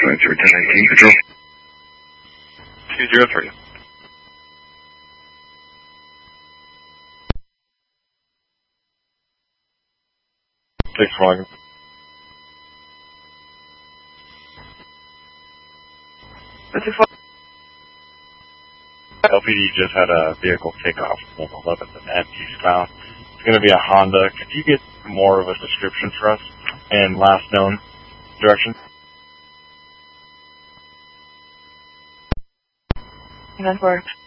1019 Control. 203. Thanks for calling. LPD just had a vehicle take off from 11th and East bound. It's going to be a Honda. Could you get more of a description for us and last known direction? That works.